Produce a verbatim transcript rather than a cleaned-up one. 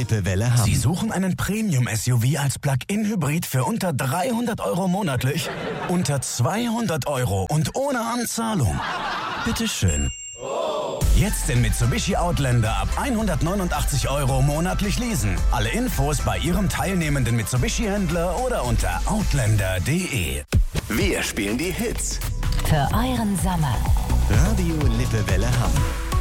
Lippewelle Hamm. Sie suchen einen Premium-S U V als Plug-in-Hybrid für unter dreihundert Euro monatlich? Unter zweihundert Euro und ohne Anzahlung? Bitteschön. Jetzt den Mitsubishi Outlander ab hundertneunundachtzig Euro monatlich leasen. Alle Infos bei Ihrem teilnehmenden Mitsubishi-Händler oder unter outlander punkt de. Wir spielen die Hits. Für euren Sommer. Radio Lippewelle Hamm.